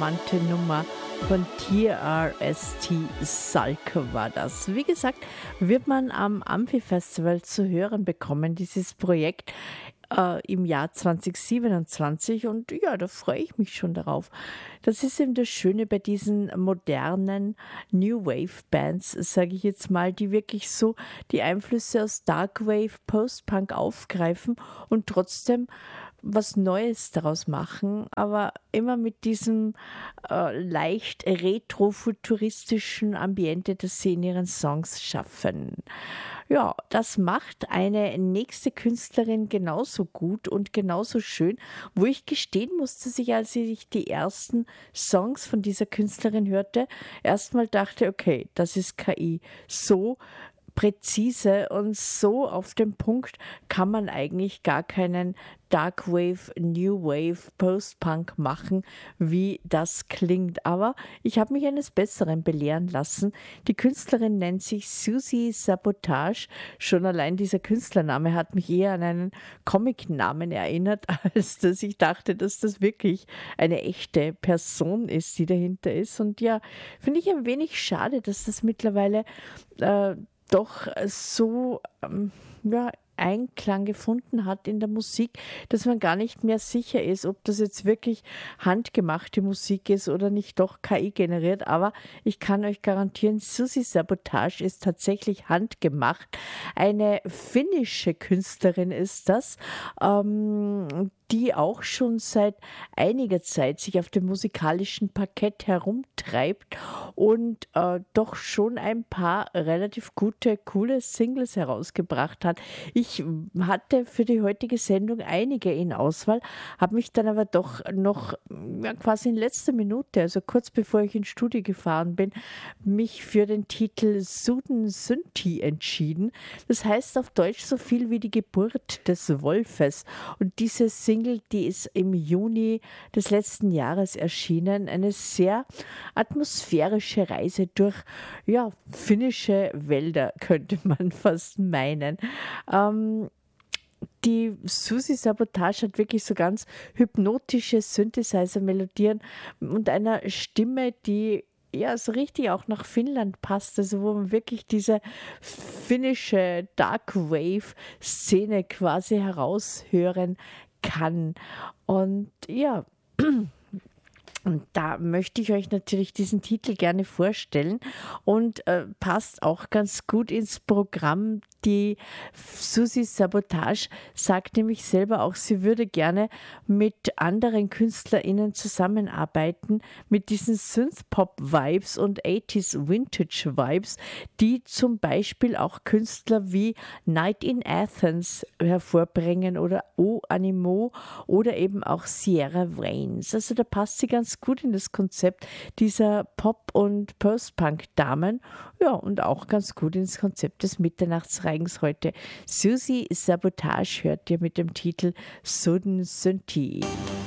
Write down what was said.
charmante Nummer von TRST Salke war das. Wie gesagt, wird man am Amphi-Festival zu hören bekommen, dieses Projekt im Jahr 2027 und ja, da freue ich mich schon darauf. Das ist eben das Schöne bei diesen modernen New Wave Bands, sage ich jetzt mal, die wirklich so die Einflüsse aus Dark Wave, Post-Punk aufgreifen und trotzdem was Neues daraus machen, aber immer mit diesem leicht retrofuturistischen Ambiente, das sie in ihren Songs schaffen. Ja, das macht eine nächste Künstlerin genauso gut und genauso schön, wo ich gestehen musste, dass ich, als ich die ersten Songs von dieser Künstlerin hörte, erstmal dachte, okay, das ist KI. So präzise und so auf den Punkt kann man eigentlich gar keinen Dark Wave, New Wave, Post-Punk machen, wie das klingt. Aber ich habe mich eines Besseren belehren lassen. Die Künstlerin nennt sich Susie Sabotage. Schon allein dieser Künstlername hat mich eher an einen Comic-Namen erinnert, als dass ich dachte, dass das wirklich eine echte Person ist, die dahinter ist. Und ja, finde ich ein wenig schade, dass das mittlerweile doch so ja, Einklang gefunden hat in der Musik, dass man gar nicht mehr sicher ist, ob das jetzt wirklich handgemachte Musik ist oder nicht doch KI generiert. Aber ich kann euch garantieren, Susie Sabotage ist tatsächlich handgemacht. Eine finnische Künstlerin ist das, die auch schon seit einiger Zeit sich auf dem musikalischen Parkett herumtreibt und doch schon ein paar relativ gute, coole Singles herausgebracht hat. Ich hatte für die heutige Sendung einige in Auswahl, habe mich dann aber doch noch quasi in letzter Minute, also kurz bevor ich ins Studio gefahren bin, mich für den Titel Suden Synthi entschieden. Das heißt auf Deutsch so viel wie die Geburt des Wolfes. Und diese Single, die ist im Juni des letzten Jahres erschienen. Eine sehr atmosphärische Reise durch finnische Wälder, könnte man fast meinen. Die Susie Sabotage hat wirklich so ganz hypnotische Synthesizer-Melodien und einer Stimme, die ja so richtig auch nach Finnland passt, also wo man wirklich diese finnische Dark Wave Szene quasi heraushören kann. Und ja, und da möchte ich euch natürlich diesen Titel gerne vorstellen und passt auch ganz gut ins Programm. Die Susie Sabotage sagt nämlich selber auch, sie würde gerne mit anderen KünstlerInnen zusammenarbeiten, mit diesen Synth-Pop-Vibes und 80s Vintage-Vibes, die zum Beispiel auch Künstler wie Night in Athens hervorbringen oder O Animo oder eben auch Sierra Vrains. Also da passt sie ganz gut in das Konzept dieser Pop- und Post-Punk-Damen, ja, und auch ganz gut ins Konzept des Mitternachtsreigens heute. Susie Sabotage hört ihr mit dem Titel Sudden Synthi.